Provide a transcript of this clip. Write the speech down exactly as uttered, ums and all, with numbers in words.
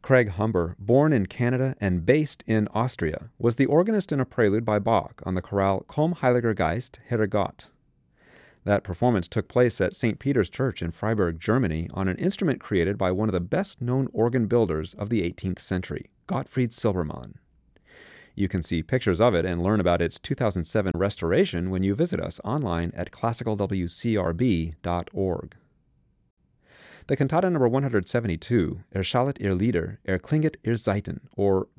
Craig Humber, born in Canada and based in Austria, was the organist in a prelude by Bach on the chorale Komm Heiliger Geist, Herr Gott. That performance took place at Saint Peter's Church in Freiburg, Germany, on an instrument created by one of the best-known organ builders of the eighteenth century, Gottfried Silbermann. You can see pictures of it and learn about its two thousand seven restoration when you visit us online at classical w c r b dot org. The cantata number one hundred seventy-two, Erschallet ihr Lieder, erklinget ihr Saiten, or